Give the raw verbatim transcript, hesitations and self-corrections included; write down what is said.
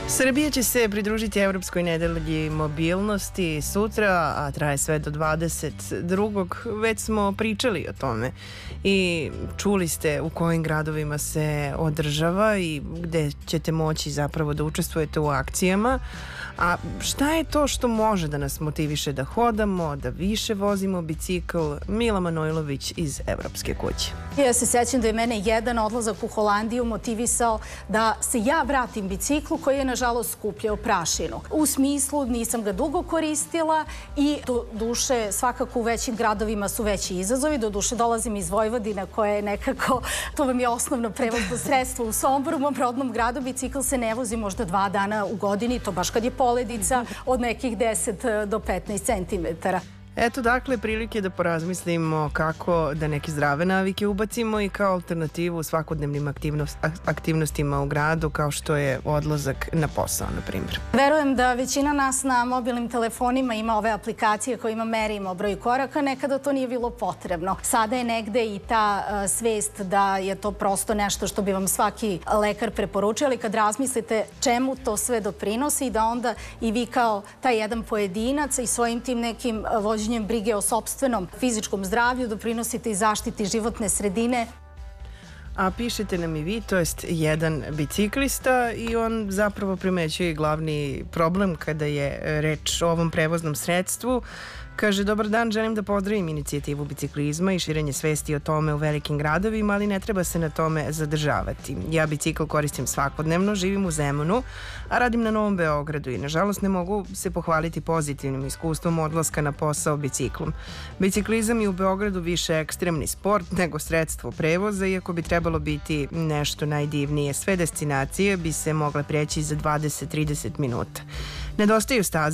Srbija će se pridružiti Evropskoj nedelji mobilnosti sutra, a traje sve do dvadeset drugog Već smo pričali o tome i čuli ste u kojim gradovima se održava i gde ćete moći zapravo da učestvujete u akcijama. A šta je to što može da nas motiviše da hodamo, da više vozimo bicikl? Mila Manojlović iz Evropske kuće. Ja se sećam da je mene jedan odlazak u Holandiju motivisao da se ja vratim biciklu koji je nažalost skupljao prašinu. U smislu nisam ga dugo koristila i do duše svakako u većim gradovima su veći izazovi. Do duše dolazim iz Vojvodine koja je nekako, to vam je osnovno prevozno sredstvo u Somboru, u mom rodnom gradu. Bicikl se ne vozi možda dva dana u godini, to baš kad je poledica od nekih deset do petnaest centimetara. Eto dakle prilike da porazmislimo kako da neke zdrave navike ubacimo i kao alternativu svakodnevnim aktivnost, aktivnostima u gradu kao što je odlazak na posao, na primjer. Verujem da većina nas na mobilnim telefonima ima ove aplikacije kojima merimo broj koraka, nekada to nije bilo potrebno. Sada je negde i ta uh, svest da je to prosto nešto što bi vam svaki lekar preporučio, ali kad razmislite čemu to sve doprinosi i da onda i vi kao taj jedan pojedinac i svojim tim nekim vođenjem brige o sopstvenom fizičkom zdravlju doprinosite i zaštiti životne sredine. A pišete nam i vi, to jest jedan biciklista, i on zapravo primećuje glavni problem kada je reč o ovom prevoznom sredstvu. Kaže, dobar dan, želim da pozdravim inicijativu biciklizma i širenje svesti o tome u velikim gradovima, ali ne treba se na tome zadržavati. Ja bicikl koristim svakodnevno, živim u Zemunu, a radim na Novom Beogradu i nažalost ne mogu se pohvaliti pozitivnim iskustvom odlaska na posao biciklom. Biciklizam je u Beogradu više ekstremni sport nego sredstvo prevoza, iako bi trebalo biti nešto najdivnije. Sve destinacije bi se mogle preći za dvadeset do trideset minuta. Nedostaju staze